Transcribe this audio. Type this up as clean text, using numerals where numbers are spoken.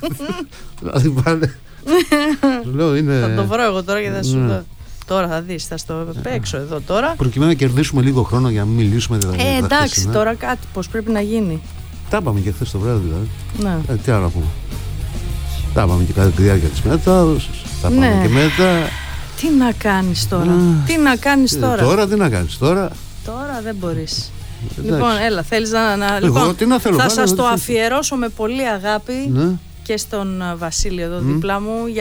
Δηλαδή πάνε. Λέω είναι. Θα το βρω εγώ τώρα και θα σου δω. Τώρα θα δεις, θα στο παίξω εδώ τώρα. Προκειμένου να κερδίσουμε λίγο χρόνο για να μην μιλήσουμε για τα εντάξει, τώρα κάτι πως πρέπει να γίνει. Τα είπαμε και χθες το βράδυ δηλαδή. Ναι. Τι άλλο να πούμε. Τα είπαμε και κατά τη διάρκεια της μετάδοσης. Τα είπαμε και μετά. Τι να κάνεις τώρα. Τι να κάνεις τώρα. Τώρα τι να κάνεις τώρα. Τώρα δεν μπορείς. Λοιπόν, έλα, θέλεις να. Λοιπόν, τι να θέλω, θα σας το αφιερώσω με πολύ αγάπη ναι. και στον Βασίλη εδώ δίπλα μου.